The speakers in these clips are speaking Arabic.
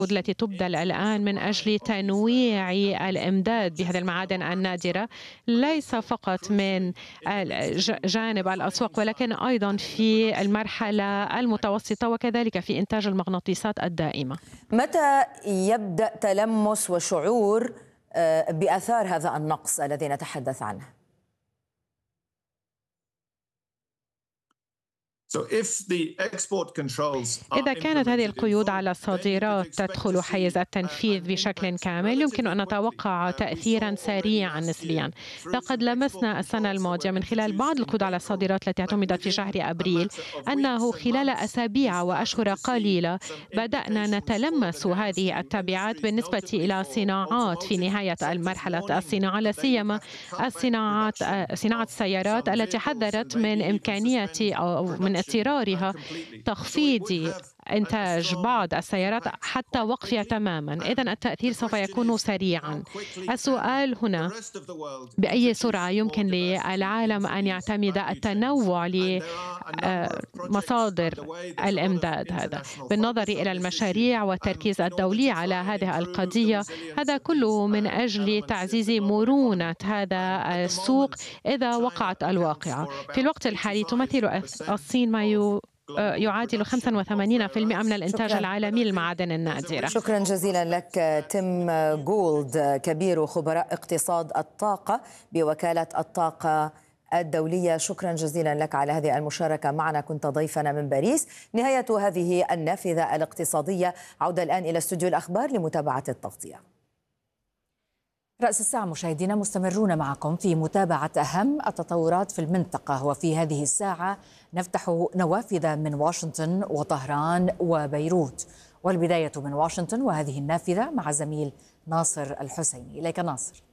التي تُبذل الآن من أجل تنويع الإمداد بهذه المعادن النادرة، ليس فقط من جانب الأسواق، ولكن أيضًا في المرحلة المتوسطة وكذلك في إنتاج المغناطيسات الدائمة. متى يبدأ تلمس وشعور بآثار هذا النقص الذي نتحدث عنه؟ إذا كانت هذه القيود على الصادرات تدخل حيز التنفيذ بشكل كامل، يمكن أن نتوقع تأثيراً سريعاً نسبياً. لقد لمسنا السنة الماضية من خلال بعض القيود على الصادرات التي اعتمدت في شهر أبريل أنه خلال أسابيع وأشهر قليلة بدأنا نتلمس هذه التبعات بالنسبة إلى صناعات في نهاية مرحلة الصناعة، لا سيما صناعة السيارات التي حذرت من إمكانية أو من اضطرارها تخفيض إنتاج بعض السيارات حتى وقفها تماماً. إذن التأثير سوف يكون سريعاً. السؤال هنا بأي سرعة يمكن للعالم أن يعتمد التنوع لمصادر الإمداد هذا بالنظر إلى المشاريع والتركيز الدولي على هذه القضية. هذا كله من أجل تعزيز مرونة هذا السوق إذا وقعت الواقعة. في الوقت الحالي تمثل الصين ما يعادل 85% من الإنتاج العالمي للمعادن النادرة. شكرا جزيلا لك تيم جولد، كبير خبراء اقتصاد الطاقة بوكالة الطاقة الدولية. شكرا جزيلا لك على هذه المشاركة معنا، كنت ضيفنا من باريس. نهاية هذه النافذة الاقتصادية. عودة الآن إلى استوديو الأخبار لمتابعة التغطية. رأس الساعة مشاهدينا، مستمرون معكم في متابعة أهم التطورات في المنطقة، وفي هذه الساعة نفتح نوافذ من واشنطن وطهران وبيروت، والبداية من واشنطن وهذه النافذة مع زميل ناصر الحسيني. إليك ناصر.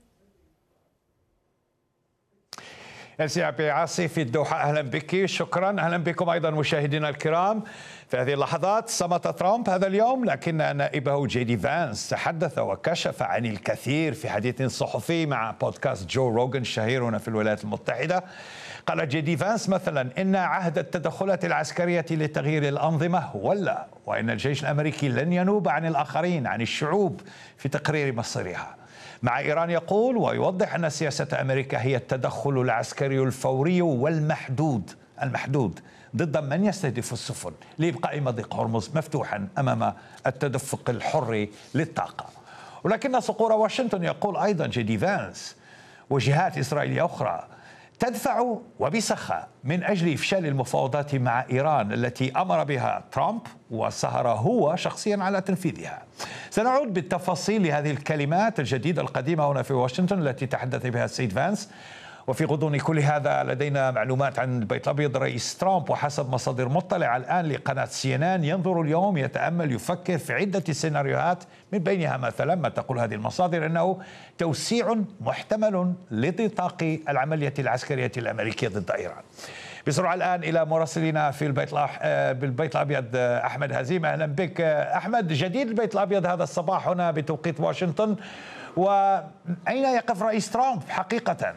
أبي عاصي في الدوحة، أهلا بك. شكرا، أهلا بكم أيضا مشاهدينا الكرام. في هذه اللحظات صمت ترامب هذا اليوم، لكن نائبه جي دي فانس تحدث وكشف عن الكثير في حديث صحفي مع بودكاست جو روغان الشهير هنا في الولايات المتحدة. قال جي دي فانس مثلا إن عهد التدخلات العسكرية لتغيير الأنظمة ولى، وإن الجيش الأمريكي لن ينوب عن الآخرين، عن الشعوب، في تقرير مصيرها. مع إيران يقول ويوضح أن سياسة أمريكا هي التدخل العسكري الفوري والمحدود ضد من يستهدف السفن لإبقاء مضيق هرمز مفتوحا أمام التدفق الحر للطاقة. ولكن صقور واشنطن، يقول أيضا جي دي فانس، وجهات إسرائيلية أخرى تدفع وبسخاء من أجل إفشال المفاوضات مع إيران التي أمر بها ترامب وسهر هو شخصيا على تنفيذها. سنعود بالتفاصيل لهذه الكلمات الجديدة القديمة هنا في واشنطن التي تحدث بها السيد فانس. وفي غضون كل هذا لدينا معلومات عن البيت الأبيض. رئيس ترامب وحسب مصادر مطلعة الآن لقناة CNN ينظر اليوم، يتأمل، يفكر في عدة سيناريوهات، من بينها مثلا ما تقول هذه المصادر أنه توسيع محتمل لنطاق العملية العسكرية الأمريكية ضد إيران. بسرعة الآن إلى مراسلنا في بالبيت الأبيض أحمد هزيم، أهلا بك أحمد. جديد البيت الأبيض هذا الصباح هنا بتوقيت واشنطن، وأين يقف رئيس ترامب حقيقة؟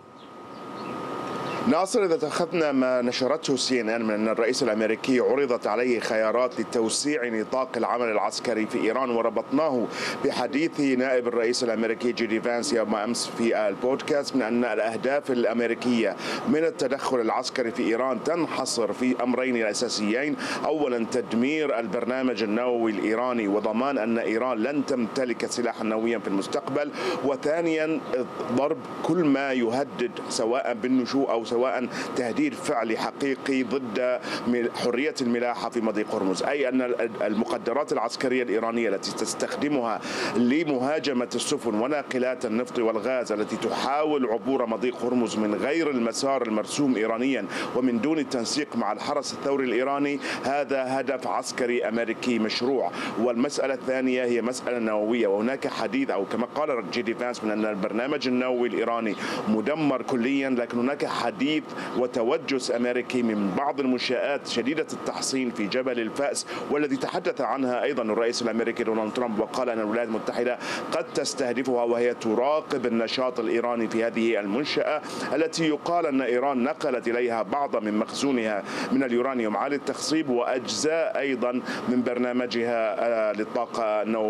ناصر، إذا أخذنا ما نشرته CNN من أن الرئيس الأمريكي عرضت عليه خيارات لتوسيع نطاق العمل العسكري في إيران، وربطناه بحديث نائب الرئيس الأمريكي جي دي فانس يوم أمس في البودكاست من أن الأهداف الأمريكية من التدخل العسكري في إيران تنحصر في أمرين أساسيين. أولا تدمير البرنامج النووي الإيراني وضمان أن إيران لن تمتلك سلاحا نوويا في المستقبل، وثانيا ضرب كل ما يهدد سواء بالنشوء أو سواء تهديد فعلي حقيقي ضد حرية الملاحة في مضيق هرمز، أي أن المقدرات العسكرية الإيرانية التي تستخدمها لمهاجمة السفن وناقلات النفط والغاز التي تحاول عبور مضيق هرمز من غير المسار المرسوم إيرانيا ومن دون التنسيق مع الحرس الثوري الإيراني، هذا هدف عسكري أمريكي مشروع. والمسألة الثانية هي مسألة نووية، وهناك حديث أو كما قال جي دي فانس من أن البرنامج النووي الإيراني مدمر كليا، لكن هناك حديث تحديث وتوجس أمريكي من بعض المنشآت شديدة التحصين في جبل الفأس، والذي تحدث عنها أيضا الرئيس الأمريكي دونالد ترامب، وقال أن الولايات المتحدة قد تستهدفها وهي تراقب النشاط الإيراني في هذه المنشأة التي يقال أن إيران نقلت إليها بعض من مخزونها من اليورانيوم عالي التخصيب وأجزاء أيضا من برنامجها للطاقة النووية.